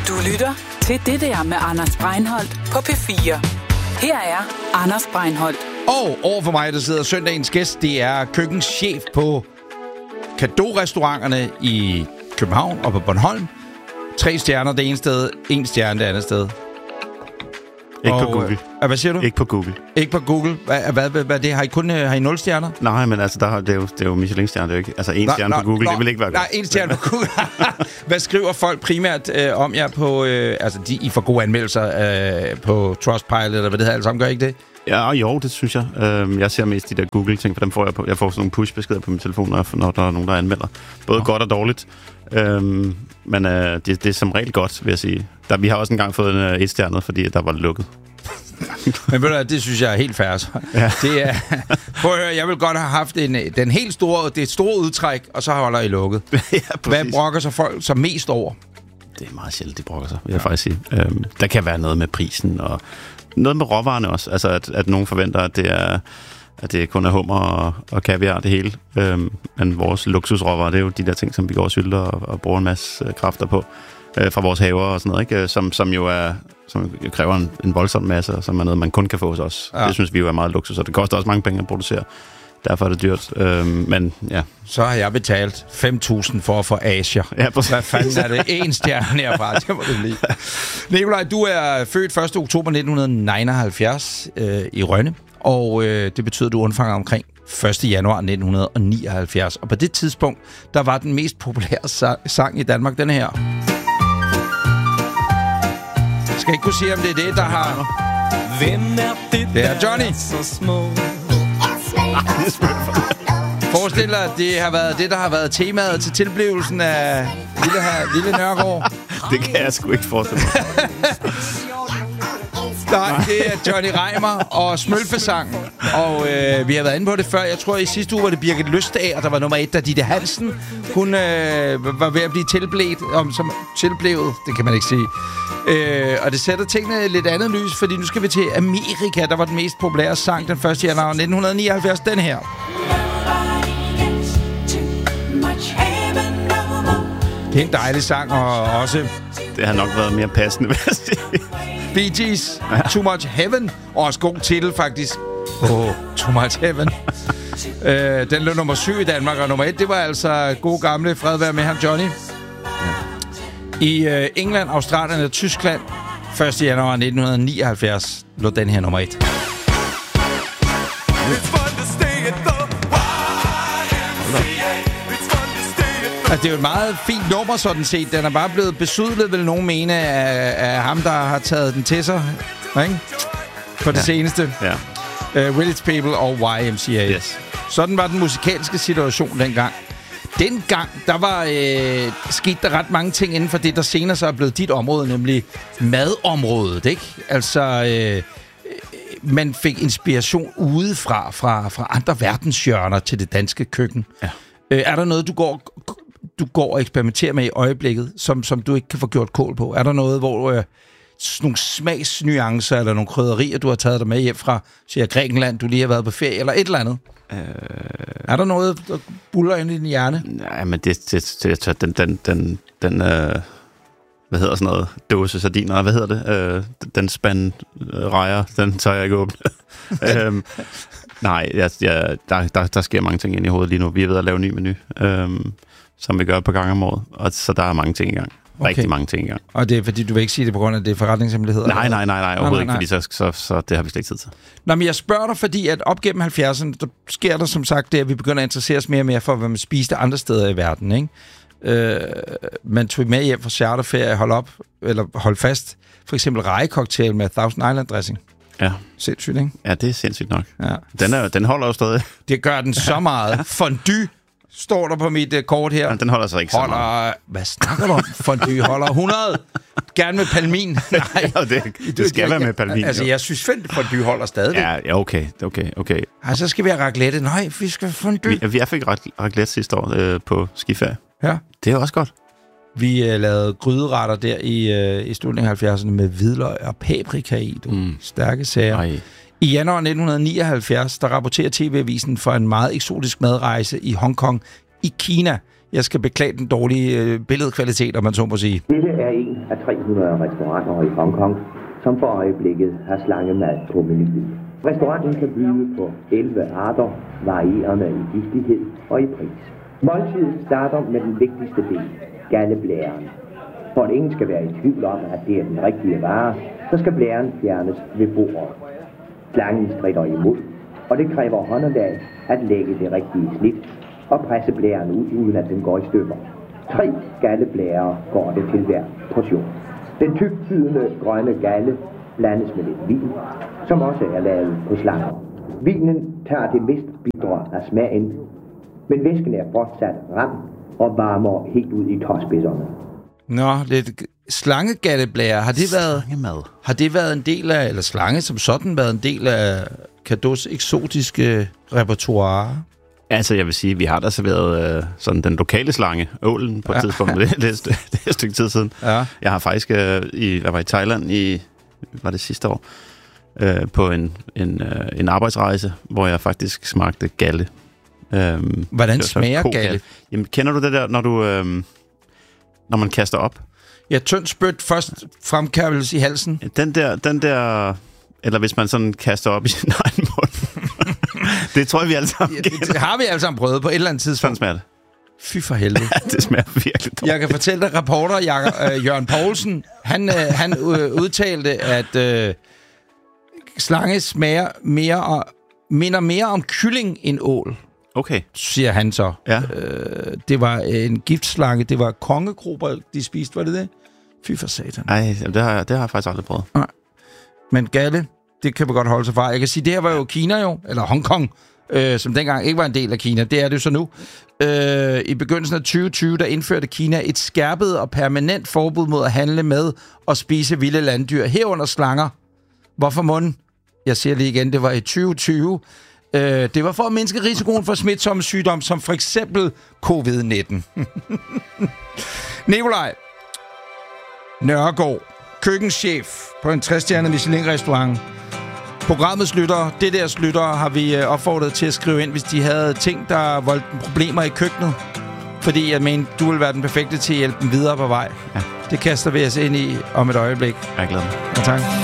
Du lytter til Det der med Anders Breinholt på P4. Her er Anders Breinholt. Og overfor mig, der sidder søndagens gæst, det er køkkenschef på Cadeau-restauranterne i København og på Bornholm. 3 stjerner det ene sted, 1 stjerne det andet sted. Ikke på Google. Hvad siger du? Ikke på Google. Ikke på Google? Hvad det? Har I 0 stjerner? Nej, men altså, det er jo Michelin-stjerner, det er jo ikke. Altså, 1 stjerne på Google, det vil ikke være godt. Nej, 1 stjerne på Google. Hvad skriver folk primært om jer på... altså, I får gode anmeldelser på Trustpilot, eller hvad det hedder, alle sammen, gør I ikke det? Ja, jo, det synes jeg. Jeg ser mest de der Google-ting, for dem får jeg på. Jeg får sådan nogle push-beskeder på min telefon, når der er nogen, der anmelder. Både godt og dårligt. Men det er som regel godt, vil jeg sige. Vi har også engang fået en 1-stjernet, fordi der var lukket. Men ved du, det synes jeg er helt fair. Ja. Det er, prøv at høre, jeg vil godt have haft den helt store udtræk, og så holder I lukket. Ja, hvad brokker så folk så mest over? Det er meget sjældent, de brokker sig, vil jeg faktisk sige. Der kan være noget med prisen, og noget med råvarerne også. Altså, at nogen forventer, at det kun er hummer og kaviar, det hele. Men vores luksusråvarer, det er jo de der ting, som vi går og sylter og bruger en masse kræfter på. Fra vores haver og sådan noget, ikke? Som jo kræver en voldsom masse, som er noget, man kun kan få hos os. Ja. Det synes vi jo er meget luksus, og det koster også mange penge at producere. Derfor er det dyrt. Men ja. Så har jeg betalt 5.000 for at få Asia. Ja, hvad fanden er det? 1 stjerne herfra, det må det blive. Nikolaj, du er født 1. oktober 1979 i Rønne, og det betyder, at du undfanger omkring 1. januar 1979. Og på det tidspunkt, der var den mest populære sang i Danmark, den her. Jeg skal ikke kunne sige, om det er det, der har... Hvem er det er Johnny. Så små? Forestil dig, at det har været det, der har været temaet til tilblivelsen af Lille Nørgaard. Det kan jeg sgu ikke forestille mig. Nej, det er Johnny Reimer og Smølfesangen. Og vi har været inde på det før. Jeg tror, i sidste uge var det Birgit Løstager, der var nummer 1, da Ditte Hansen. Hun var ved at blive som tilblevet. Det kan man ikke sige. Og det sætter tingene lidt andet lys, fordi nu skal vi til Amerika. Der var den mest populære sang den 1. januar 1979. Den her. Det er en dejlig sang, og også... Det har nok været mere passende, vil jeg sige. Bee Gees, Too Much Heaven. Også god titel, faktisk. Too Much Heaven. Den lå nummer 7 i Danmark, og nummer 1, det var altså god gamle Fred være med ham, Johnny. Ja. I England, Australien og Tyskland 1. januar 1979 lå den her nummer 1. Altså, det er jo et meget fint nummer, sådan set. Den er bare blevet besudlet, vil nogen mene, af ham, der har taget den til sig. Ikke? På det seneste. Ja. Village People og YMCA. Yes. Sådan var den musikalske situation dengang. Dengang, der var sket der ret mange ting inden for det, der senere så er blevet dit område, nemlig madområdet, ikke? Altså, man fik inspiration udefra, fra andre verdenshjørner til det danske køkken. Ja. Er der noget, du går og eksperimenterer med i øjeblikket, som du ikke kan få gjort kål på? Er der noget, hvor nogle smagsnuancer eller nogle krydderier, du har taget dig med hjem fra, siger Grækenland, du lige har været på ferie, eller et eller andet? Er der noget, der buller ind i din hjerne? Nej, men den hvad hedder sådan noget? Dåse sardiner, hvad hedder det? Den spand rejer, den tager jeg ikke åbne. Nej, der sker mange ting ind i hovedet lige nu. Vi er ved at lave en ny menu, som vi gør på gang om året. Og så der er mange ting i gang. Okay. Rigtig mange ting i gang. Og det er fordi, du vil ikke sige det på grund af det forretningshemmeligheder? Nej, overhovedet ikke, fordi så det har vi slet ikke tid til. Nå, men jeg spørger dig, fordi at op gennem 70'erne, der sker der som sagt det, at vi begynder at interessere os mere og mere for, hvad man spiser andre steder i verden, ikke? Man tog med hjem fra charterferie, hold fast, for eksempel rejecocktail med Thousand Island dressing. Ja. Sindssygt, ikke? Ja, det er sindssygt nok. Ja. Den holder jo stadig. Det gør den så meget. Fondue står der på mit kort her. Men den holder så ikke så meget. Hvad snakker du om? Fondue holder 100. Gerne med palmin. Nej, det skal være med palmin. Altså, jeg synes fondue holder stadigvæk. Ja, okay. Altså, så skal vi have raclette. Nej, vi skal have fondue. Vi fik raclette sidste år på skiferie. Ja. Det er også godt. Vi lavede gryderetter der i slutningen af 70'erne med hvidløg og paprika i. Stærke sager. Ej. I januar 1979, der rapporterer TV-avisen for en meget eksotisk madrejse i Hongkong i Kina. Jeg skal beklage den dårlige billedkvalitet, om man så må sige. Dette er en af 300 restauranter i Hongkong, som for øjeblikket har slangemad på menuen. Restauranten kan byde på 11 arter, varierende i giftighed og i pris. Måltidet starter med den vigtigste del, galleblæren. For at ingen skal være i tvivl om, at det er den rigtige vare, så skal blæren fjernes ved bordet. Slangen stritter imod, og det kræver håndelag at lægge det rigtige snit og presse blæren ud, uden at den går i stykker. 3 galleblærer går det til hver portion. Den tykfydende grønne galle blandes med lidt vin, som også er lavet på slanger. Vinen tager det mest bitre af smagen, men væsken er fortsat ram og varmer helt ud i tåspidserne. Nå, lidt slangegalleblære. Har det været en del af, eller slange som sådan, været en del af Cadeaus eksotiske repertoire? Altså, jeg vil sige, vi har da serveret sådan den lokale slange, ålen, på et tidspunkt. Det er et stykke tid siden. Ja. Jeg har faktisk jeg var i Thailand var det sidste år, på en arbejdsrejse, hvor jeg faktisk smagte galle. Hvordan smager galle? Jamen, kender du det der, når man kaster op? Ja, tynd spyt først fremkærvels i halsen. Den der, eller hvis man sådan kaster op i sin egen mund. Det tror jeg, vi alle sammen det har vi alle sammen prøvet på et eller andet tidspunkt. Sådan smager det. Fy for helvede. Det smager virkelig dårligt. Jeg kan fortælle dig, reporter Jørgen Poulsen, han udtalte, at slange smager minder mere om kylling end ål. Okay. Siger han så. Ja. Det var en giftslange. Det var kongekrober, de spiste. Var det det? Fy for satan. Nej, det har jeg faktisk aldrig prøvet. Nej. Men galle, det kan man godt holde sig fra. Jeg kan sige, det her var jo Kina jo, eller Hongkong, som dengang ikke var en del af Kina. Det er det jo så nu. I begyndelsen af 2020, der indførte Kina et skærpet og permanent forbud mod at handle med og spise vilde landdyr, herunder slanger. Hvorfor munden? Jeg siger lige igen, det var i 2020. Det var for at mindske risikoen for smitsomme sygdomme, som for eksempel covid-19. Nikolaj Nørgaard, køkkenchef på en 3-stjernet Michelin-restaurant. Programmets lyttere, DDR's lyttere, har vi opfordret til at skrive ind, hvis de havde ting, der voldte problemer i køkkenet. Fordi jeg mener, du vil være den perfekte til at hjælpe dem videre på vej. Ja. Det kaster vi os ind i om et øjeblik. Jeg glæder mig. Ja, tak.